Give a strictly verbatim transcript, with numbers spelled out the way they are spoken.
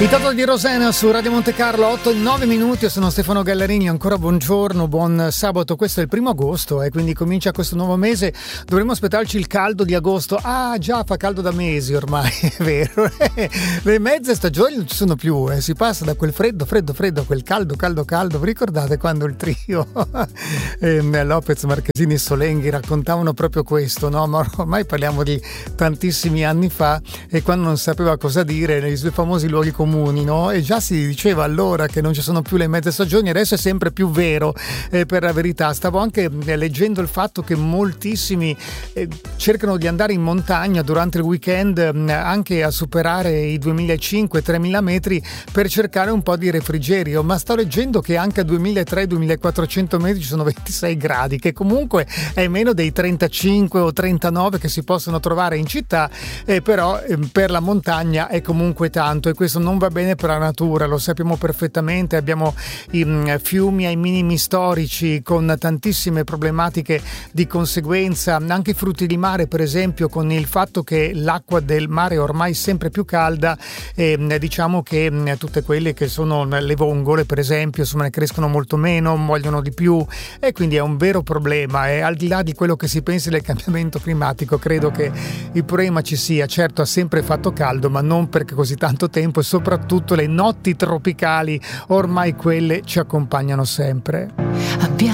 I Toto di Rosena su Radio Monte Carlo, otto e nove minuti. Io sono Stefano Gallarini, ancora buongiorno, buon sabato. Questo è il primo agosto e eh, quindi comincia questo nuovo mese. Dovremmo aspettarci il caldo di agosto. Ah già, fa caldo da mesi ormai, è vero. Le mezze stagioni non ci sono più, eh. Si passa da quel freddo, freddo, freddo a quel caldo, caldo, caldo. Vi ricordate quando il trio eh, Lopez, Marchesini e Solenghi raccontavano proprio questo, no? Ma ormai parliamo di tantissimi anni fa, e quando non sapeva cosa dire nei suoi famosi luoghi comuni, no? E già si diceva allora che non ci sono più le mezze stagioni. Adesso è sempre più vero, eh, per la verità. Stavo anche eh, leggendo il fatto che moltissimi eh, cercano di andare in montagna durante il weekend, eh, anche a superare i duemilacinquecento-tremila metri per cercare un po' di refrigerio, ma sto leggendo che anche a duemilatrecento-duemilaquattrocento metri ci sono ventisei gradi, che comunque è meno dei trentacinque o trentanove che si possono trovare in città, eh, però eh, per la montagna è comunque tanto, e questo non va bene per la natura, lo sappiamo perfettamente. Abbiamo i um, fiumi ai minimi storici con tantissime problematiche di conseguenza, anche i frutti di mare per esempio, con il fatto che l'acqua del mare è ormai sempre più calda, e diciamo che um, tutte quelle che sono le vongole per esempio, insomma, ne crescono molto meno, muoiono di più, e quindi è un vero problema. E al di là di quello che si pensi del cambiamento climatico, credo che il problema ci sia. Certo, ha sempre fatto caldo, ma non perché così tanto tempo, e soprattutto le notti tropicali ormai quelle ci accompagnano sempre.